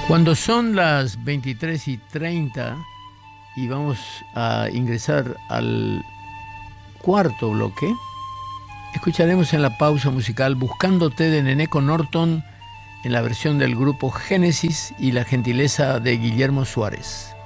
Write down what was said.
Cuando son las 23:30 y vamos a ingresar al cuarto bloque, escucharemos en la pausa musical Buscándote de Neneko Norton en la versión del grupo Génesis y la gentileza de Guillermo Suárez.